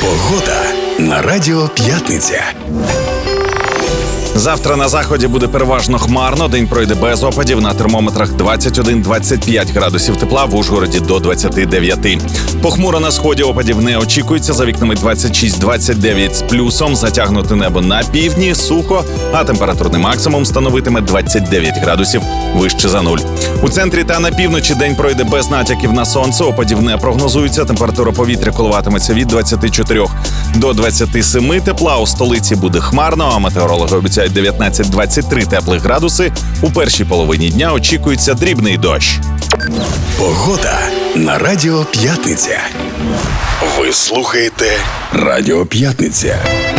Погода на Радіо П'ятниця. Завтра на заході буде переважно хмарно, день пройде без опадів, на термометрах 21-25 градусів тепла, в Ужгороді до 29. Похмуро на сході опадів не очікується, за вікнами 26-29 з плюсом, затягнуте небо на півдні, сухо, а температурний максимум становитиме 29 градусів вище за нуль. У центрі та на півночі день пройде без натяків на сонце, опадів не прогнозується, температура повітря коливатиметься від 24 до 27 тепла, у столиці буде хмарно, а метеорологи обіцяють 19-23 теплих градуси. У першій половині дня очікується дрібний дощ. Погода на Радіо П'ятниця. Ви слухаєте Радіо П'ятниця.